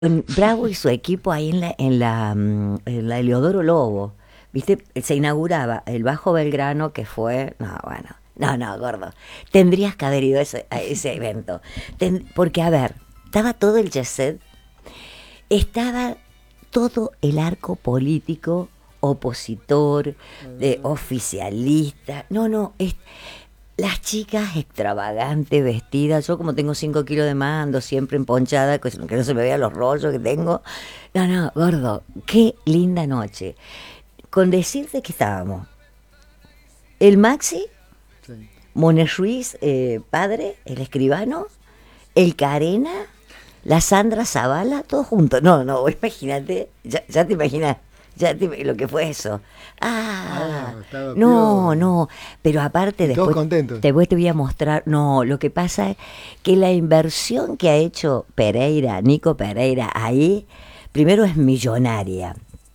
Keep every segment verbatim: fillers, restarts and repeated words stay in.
Con Bravo y su equipo ahí en la, en la, mm, en la Eleodoro Lobo, ¿viste? Se inauguraba el Bajo Belgrano, que fue, no, bueno, no, no, gordo, tendrías que haber ido a ese, a ese evento. Ten- porque, a ver, estaba todo el jet set, estaba todo el arco político, opositor, de oficialista, no, no, es- las chicas extravagantes, vestidas. Yo, como tengo cinco kilos de más, ando siempre emponchada, que que no se me vean los rollos que tengo. No, no, gordo, qué linda noche. Con decirte que estábamos el Maxi, Sí. Mones Ruiz, eh, padre, el escribano, el Carena, la Sandra Zavala, todos juntos. No, no, imagínate, ya, ya te imaginas, ya te- lo que fue eso. Ah, Ah, estaba no, piola. no, pero aparte Y todos después, contentos. después te voy a mostrar, no, lo que pasa es que la inversión que ha hecho Pereira, Nico Pereira, ahí, primero es millonaria.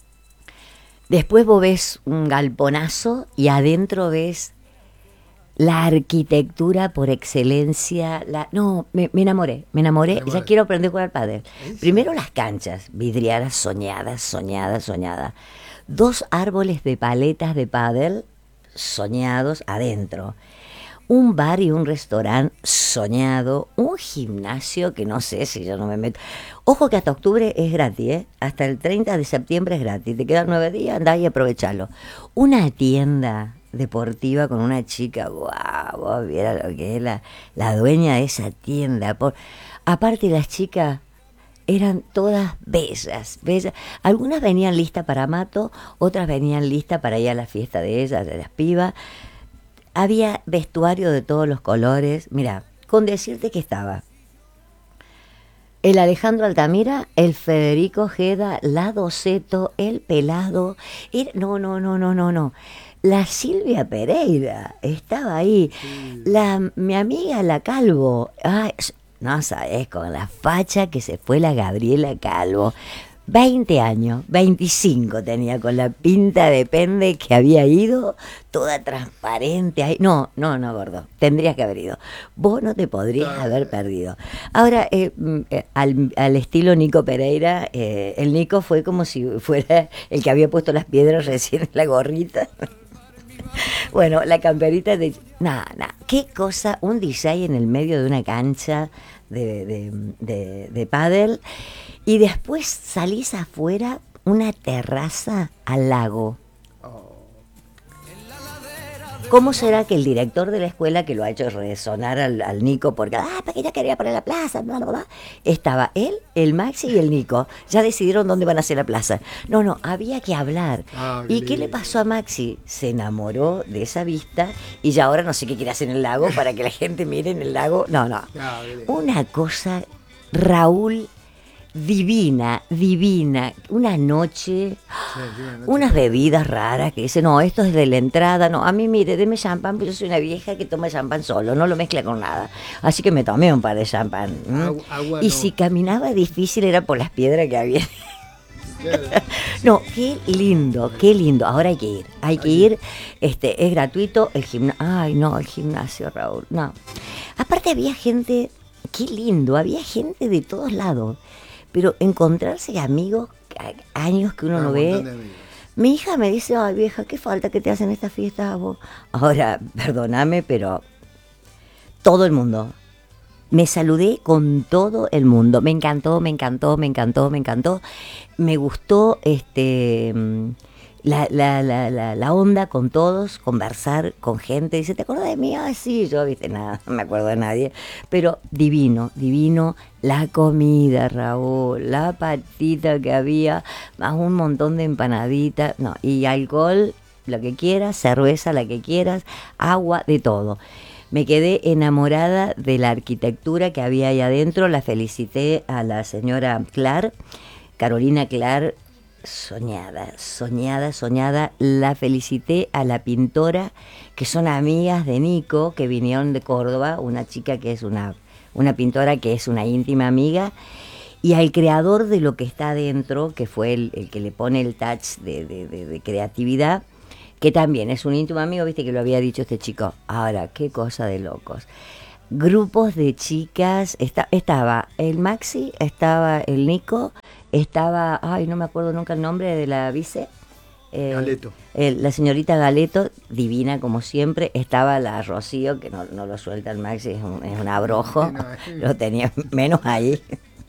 Después vos ves un galponazo y adentro ves la arquitectura por excelencia. La... No, me, me enamoré, me Te enamoré. Ya enamoré. quiero aprender a jugar al pádel. Eso. Primero las canchas, vidriadas, soñadas, soñadas, soñadas. Dos árboles de paletas de pádel soñados adentro. Un bar y un restaurante soñado, un gimnasio que no sé si yo no me meto. Ojo que hasta octubre es gratis, ¿eh? Hasta el treinta de septiembre es gratis. Te quedan nueve días, andá y aprovechalo. Una tienda deportiva con una chica, guau, vos viera lo que es la, la dueña de esa tienda. Por... Aparte las chicas eran todas bellas, bellas. Algunas venían listas para Mato, otras venían listas para ir a la fiesta de ellas, de las pibas. Había vestuario de todos los colores. Mira, con decirte que estaba el Alejandro Altamira, el Federico Ojeda, la Doceto, el Pelado. Era- no, no, no, no, no, no. La Silvia Pereira estaba ahí. Sí. La, mi amiga la Calvo. Ay, s- no sabes, con la facha que se fue la Gabriela Calvo. Veinte años, veinticinco tenía, con la pinta de pende que había ido, toda transparente. Ahí. No, no, no, gordo, tendrías que haber ido. Vos no te podrías Está- haber perdido. Ahora, eh, mm, eh, al, al estilo Nico Pereira, eh, el Nico fue como si fuera el que había puesto las piedras recién en la gorrita. Bueno, la camperita de... Nada, nada. Qué cosa, un D J en el medio de una cancha de, de, de, de pádel. Y después salís afuera, una terraza al lago. oh, ¿Cómo será que el director de la escuela, que lo ha hecho resonar al, al Nico, porque, ah, para que ella quería poner la plaza, bla, bla, bla, estaba él, el Maxi y el Nico. Ya decidieron dónde van a hacer la plaza. No, no, había que hablar. ah, qué ¿Y qué le lindo. pasó a Maxi? Se enamoró de esa vista y ya ahora no sé qué quiere hacer en el lago para que la gente mire en el lago. No, no. Ah, qué lindo. Una cosa, Raúl, divina, divina. Una noche, Sí, qué una noche unas espectacular. bebidas raras que dice, no, esto es de la entrada, no, a mí mire, deme champán, pero yo soy una vieja que toma champán solo, no lo mezcla con nada. Así que me tomé un par de champán. ¿m? Agua, agua Y no. si caminaba difícil era por las piedras que había. Claro. No, qué lindo, qué lindo. Ahora hay que ir, hay que Allí. ir, este, es gratuito el gimnasio. Ay, no, el gimnasio, Raúl, no. Aparte había gente, qué lindo, había gente de todos lados. Pero encontrarse amigos, a- años que uno Ah, no un montón ve. de amigos. Mi hija me dice, ay vieja, qué falta que te hacen estas fiestas a vos. Ahora, perdóname, pero todo el mundo. Me saludé con todo el mundo. Me encantó, me encantó, me encantó, me encantó. Me gustó este mm, la, la, la, la, la onda con todos, conversar con gente. Dice, ¿te acuerdas de mí? Ah, sí, yo, viste, nada, no me acuerdo de nadie. Pero divino, divino. La comida, Raúl, la patita que había, más un montón de empanaditas. No, y alcohol, lo que quieras, cerveza, la que quieras, agua, de todo. Me quedé enamorada de la arquitectura que había ahí adentro. La felicité a la señora Clar, Carolina Clar, soñada, soñada, soñada. La felicité a la pintora, que son amigas de Nico, que vinieron de Córdoba, una chica que es una, una pintora que es una íntima amiga, y al creador de lo que está adentro, que fue el, el que le pone el touch de, de, de, de creatividad, que también es un íntimo amigo, viste que lo había dicho este chico. Ahora, qué cosa de locos. grupos de chicas, esta- estaba el Maxi, estaba el Nico, estaba, ay, no me acuerdo nunca el nombre de la vice. eh, Galeto. el- la señorita Galeto, divina como siempre, estaba la Rocío, que no, no lo suelta el Maxi, es un, es un abrojo, No, es- lo tenía menos ahí.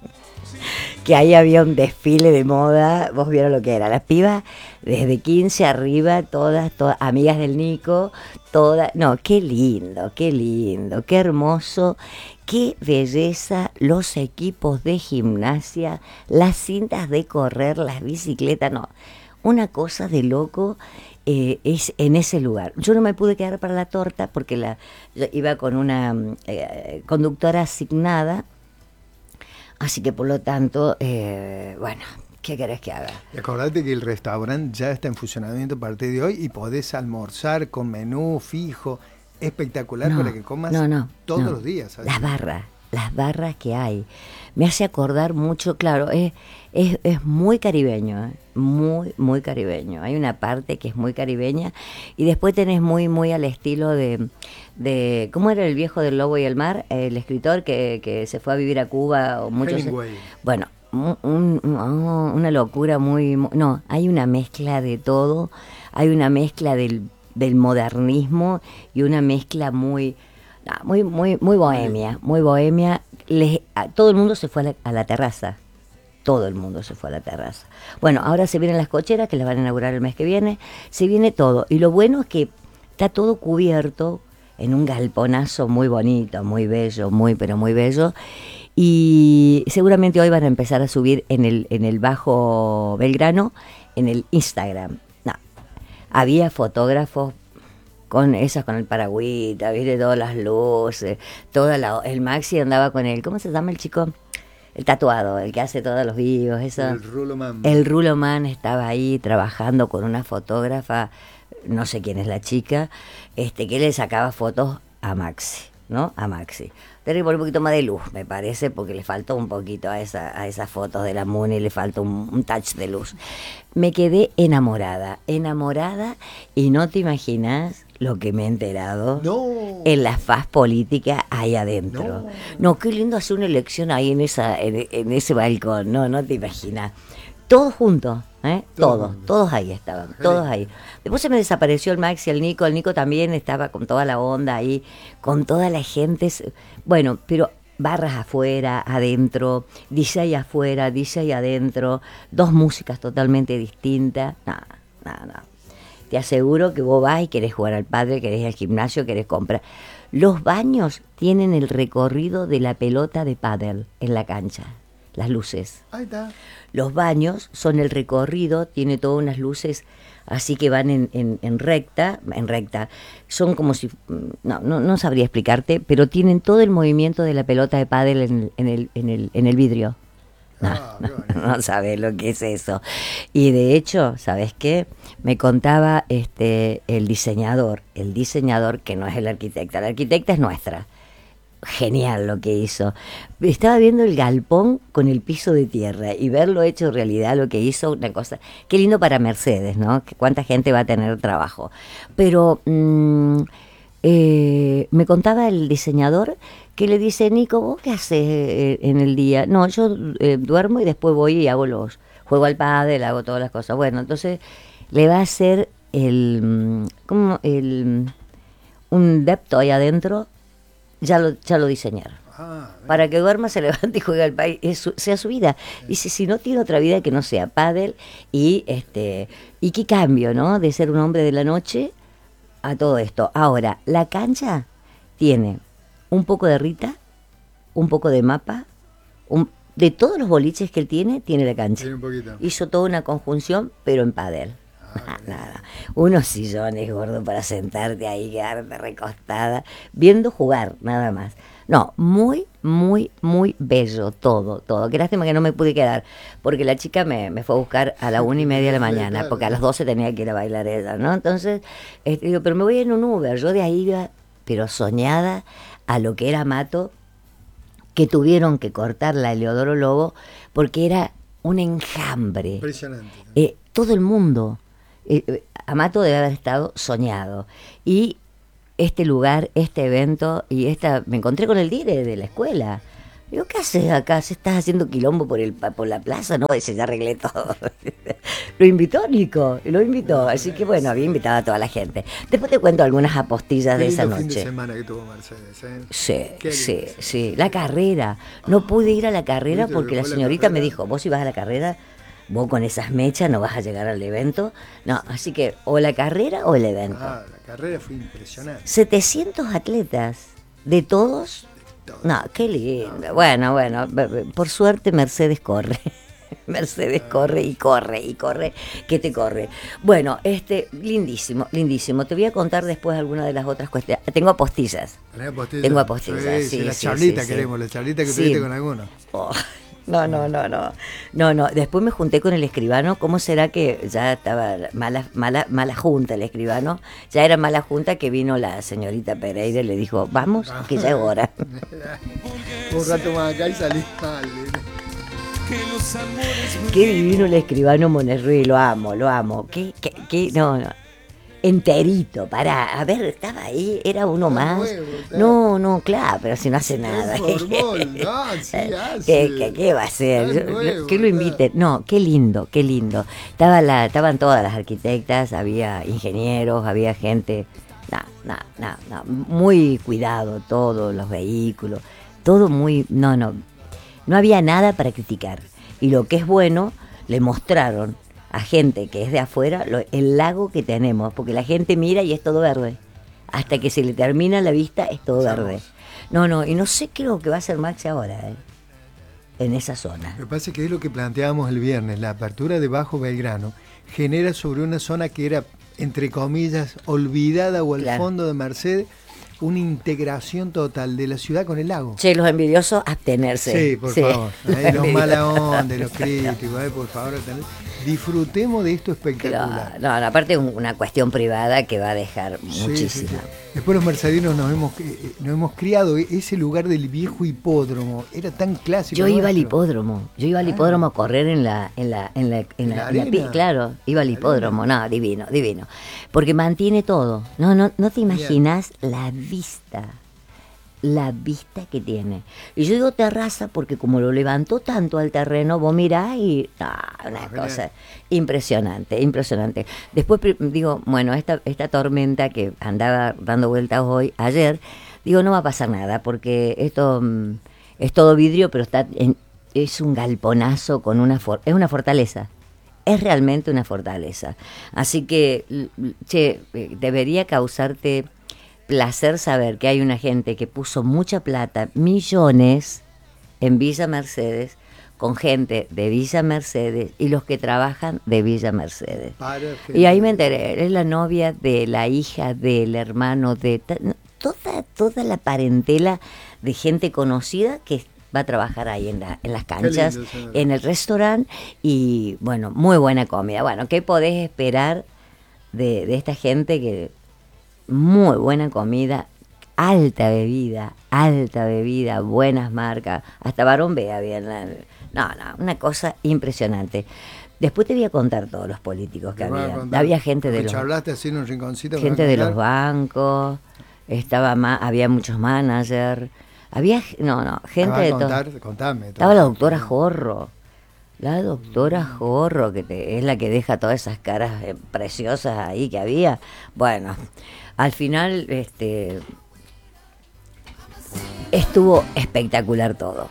Que ahí había un desfile de moda, vos vieron lo que era, las pibas desde quince arriba, todas, todas amigas del Nico, todas, no, qué lindo, qué lindo, qué hermoso, qué belleza, los equipos de gimnasia, las cintas de correr, las bicicletas, no, una cosa de loco. Eh, es en ese lugar. Yo no me pude quedar para la torta porque la, yo iba con una mm, eh, conductora asignada. Así que por lo tanto, eh, bueno, ¿qué querés que haga? Y acordate que el restaurante ya está en funcionamiento a partir de hoy y podés almorzar con menú fijo, espectacular No, para que comas no, no, todos no. los días. ¿sabes? Las barras, las barras que hay. Me hace acordar mucho, claro, es, es, es muy caribeño, ¿eh? muy, muy caribeño. Hay una parte que es muy caribeña y después tenés muy, muy al estilo de, de ¿cómo era el viejo del Lobo y el Mar? El escritor que, que se fue a vivir a Cuba. O muchos, Hemingway. bueno, un- un- un- una locura muy, muy... No, hay una mezcla de todo, hay una mezcla del, del modernismo y una mezcla muy... no, muy, muy, muy bohemia, muy bohemia. Les- a- todo el mundo se fue a la, a la terraza. Todo el mundo se fue a la terraza. Bueno, ahora se vienen las cocheras, que las van a inaugurar el mes que viene. Se viene todo. Y lo bueno es que está todo cubierto en un galponazo muy bonito, muy bello, muy, pero muy bello. Y seguramente hoy van a empezar a subir en el, en el Bajo Belgrano, en el Instagram. No, había fotógrafos con esas, con el paragüita, viste, todas las luces, toda la, el Maxi andaba con el, ¿cómo se llama el chico? El tatuado, el que hace todos los vivos, eso. El Rulo Man. El Rulo Man estaba ahí trabajando con una fotógrafa, no sé quién es la chica, este, que le sacaba fotos a Maxi, ¿no? A Maxi. Tiene que poner un poquito más de luz, me parece, porque le faltó un poquito a esa, a esas fotos de la Muni, le faltó un, un touch de luz. Me quedé enamorada, enamorada, y no te imaginas lo que me he enterado No. en la faz política ahí adentro. No. No, qué lindo hacer una elección ahí en esa, en, en ese balcón, no, no te imaginas. Todos juntos, ¿eh? Todos Todos, juntos. todos ahí estaban, todos ahí. Después se me desapareció el Max y el Nico, el Nico también estaba con toda la onda ahí, con toda la gente. Bueno, pero barras afuera, adentro, D J afuera, D J adentro, dos músicas totalmente distintas. Nada, nada, nada. Te aseguro que vos vas y querés jugar al pádel, querés ir al gimnasio, querés comprar. Los baños tienen el recorrido de la pelota de pádel en la cancha, las luces. Ahí está. Los baños son el recorrido, tiene todas unas luces así que van en, en, en recta, en recta. Son como si, no, no, no sabría explicarte, pero tienen todo el movimiento de la pelota de pádel en, en, el, en, el, en el vidrio. No, Ah, no, qué bonito. no sabes lo que es eso. Y de hecho, ¿sabes qué? Me contaba este el diseñador, el diseñador que no es el arquitecta, la arquitecta es nuestra. Genial lo que hizo. Estaba viendo el galpón con el piso de tierra y verlo hecho realidad, lo que hizo, una cosa. Qué lindo para Mercedes, ¿no? Que cuánta gente va a tener trabajo. Pero mmm, eh, me contaba el diseñador que le dice, Nico, ¿vos qué haces eh, en el día? No, yo eh, duermo y después voy y hago los, juego al pádel, hago todas las cosas. Bueno, entonces le va a hacer el, ¿cómo? El, un depto ahí adentro, ya lo, ya lo diseñaron. Ah, Para que duerma, se levante y juegue al país, es su- sea su vida. Dice, si no tiene otra vida que no sea pádel, y este, y qué cambio, ¿no? De ser un hombre de la noche a todo esto. Ahora, la cancha tiene un poco de Rita, un poco de Mapa, un, de todos los boliches que él tiene, tiene la cancha. tiene un poquito. Hizo toda una conjunción, pero en pádel. Ah, Nada, unos sillones, gordo, para sentarte ahí, quedarte recostada, viendo jugar, nada más. No, muy, muy, muy bello todo, todo. Qué lástima que no me pude quedar, porque la chica me, me fue a buscar a la una y media de la mañana, porque a las doce tenía que ir a bailar ella, ¿no? Entonces, este, digo, pero me voy en un Uber. Yo de ahí iba, pero soñada a lo que era Mato, que tuvieron que cortar la Eleodoro Lobo, porque era un enjambre. Impresionante. Eh, todo el mundo. Eh, eh, Amato debe haber estado soñado. Y este lugar, este evento, y esta me encontré con el dire de la escuela. Digo, ¿qué haces acá? ¿Se estás haciendo quilombo por el por la plaza? No, ese ya arreglé todo. Lo invitó Nico, lo invitó. Así que bueno, había invitado a toda la gente. Después te cuento algunas apostillas de esa noche. Fin de semana que tuvo Mercedes, ¿eh? Sí, sí, sí. La carrera. No pude ir a la carrera porque la señorita me dijo, vos si vas a la carrera, vos con esas mechas no vas a llegar al evento. No, así que o la carrera o el evento. Ah, la carrera fue impresionante. setecientos atletas, de todos. No, qué lindo. Bueno, bueno, por suerte Mercedes corre. Mercedes corre y corre y corre, que te corre. Bueno, este, lindísimo, lindísimo. Te voy a contar después algunas de las otras cuestiones. Tengo apostillas. apostillas? Tengo apostillas, sí, sí, sí. La sí, charlita sí, queremos, sí. la charlita que sí. tuviste con alguno. Oh. No, no, no, no. No, no. Después me junté con el escribano. ¿Cómo será que ya estaba mala, mala, mala junta el escribano? Ya era mala junta que vino la señorita Pereira y le dijo, vamos, que ya es hora. Un rato más acá y salí mal. Qué divino el escribano Monerruy, lo amo, lo amo. Qué, qué, qué, no, no. Enterito, pará, a ver, estaba ahí, era uno más. Nuevo, no, no, claro, pero si no hace nada. Formol, no, sí hace. ¿Qué, qué, ¿Qué va a hacer? Nuevo, que lo invite. No, qué lindo, qué lindo. Estaba la, estaban todas las arquitectas, había ingenieros, había gente. No, no, no, no, muy cuidado todo, los vehículos, todo muy, no, no, no había nada para criticar. Y lo que es bueno, le mostraron a gente que es de afuera lo, el lago que tenemos, porque la gente mira y es todo verde. Hasta que se le termina la vista es todo verde. No, no, y no sé qué es lo que va a hacer Maxi ahora, ¿eh? En esa zona. Lo que pasa es que es lo que planteábamos el viernes, la apertura de Bajo Belgrano genera sobre una zona que era, entre comillas, olvidada o al claro. fondo de Mercedes, una integración total de la ciudad con el lago. Che, los envidiosos, abstenerse. Sí, por sí. favor. Ahí los mala onda, los críticos, eh, por favor, abstenerse. Disfrutemos de esto espectacular. No, no, aparte es una cuestión privada que va a dejar sí, muchísimo. Sí, sí. Después los mercedinos nos hemos, eh, nos hemos criado, ese lugar del viejo hipódromo, era tan clásico. Yo nuestro. iba al hipódromo, yo iba al hipódromo ah. a correr en la, en la, en la, en ¿En la, la, en la pi, claro, iba al hipódromo, no, divino, divino. Porque mantiene todo. No, no, no te imaginas Bien. la vista. La vista que tiene. Y yo digo terraza porque como lo levantó tanto al terreno, vos mirás y no, una ah, cosa bien. impresionante, impresionante. Después digo, bueno, esta, esta tormenta que andaba dando vueltas hoy, ayer, digo, no va a pasar nada porque esto mm, es todo vidrio, pero está en, es un galponazo con una for, es una fortaleza. Es realmente una fortaleza. Así que, che, debería causarte placer saber que hay una gente que puso mucha plata, millones, en Villa Mercedes, con gente de Villa Mercedes y los que trabajan de Villa Mercedes. Y ahí me enteré, es la novia de la hija del hermano de... Toda, toda la parentela de gente conocida que va a trabajar ahí en, la, en las canchas, lindo, en el restaurante, y bueno, muy buena comida. Bueno, ¿qué podés esperar de, de esta gente que... Muy buena comida, alta bebida, alta bebida, buenas marcas, hasta Barón B había. No, no, una cosa impresionante. Después te voy a contar todos los políticos que había. Había gente de los charlaste así en un rinconcito. Gente de los bancos, estaba más, había muchos managers, había no, no, gente de todo. Contame. Estaba la doctora Jorro. La doctora Jorro, que te, es la que deja todas esas caras eh, preciosas ahí que había. Bueno, al final este estuvo espectacular todo.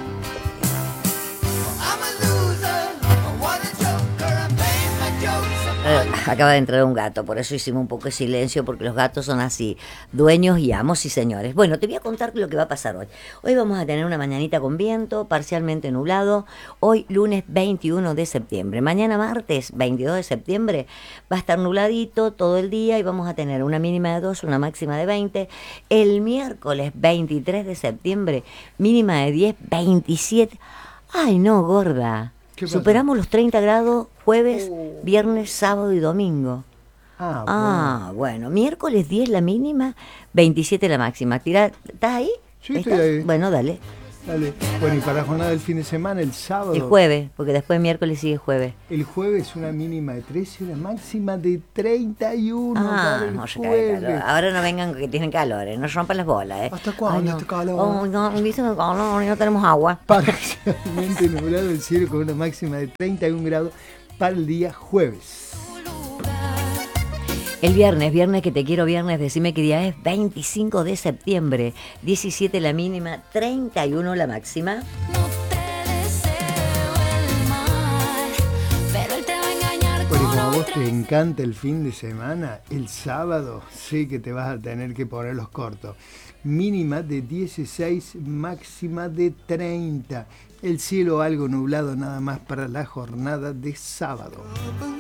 Acaba de entrar un gato, por eso hicimos un poco de silencio, porque los gatos son así, dueños y amos y señores. Bueno, te voy a contar lo que va a pasar hoy. Hoy vamos a tener una mañanita con viento, parcialmente nublado. Hoy lunes veintiuno de septiembre. Mañana martes veintidós de septiembre va a estar nubladito todo el día y vamos a tener una mínima de dos, una máxima de veinte. El miércoles veintitrés de septiembre, mínima de diez, veintisiete. Ay, no, gorda. Superamos los treinta grados jueves, oh. viernes, sábado y domingo. Ah, ah bueno. bueno. Miércoles diez la mínima, veintisiete la máxima. Tira, ¿estás ahí? Sí, ¿Estás? estoy ahí. Bueno, dale. Dale. Bueno, y para la jornada del fin de semana, el sábado. El jueves, porque después miércoles sigue jueves. El jueves una mínima de trece y una máxima de treinta y uno. Ah, para el no se jueves. cae calor. Ahora no vengan que tienen calor, ¿eh? No rompan las bolas, ¿eh? ¿Hasta cuándo Ay, no. este calor? Oh, no, dicen que calor y no tenemos agua. Parcialmente nublado el cielo con una máxima de treinta y un grados para el día jueves. El viernes, viernes que te quiero viernes, decime qué día es, veinticinco de septiembre, diecisiete la mínima, treinta y uno la máxima. Bueno, y como a vos te encanta el fin de semana, el sábado sé que te vas a tener que poner los cortos. Mínima de dieciséis, máxima de treinta. El cielo algo nublado nada más para la jornada de sábado.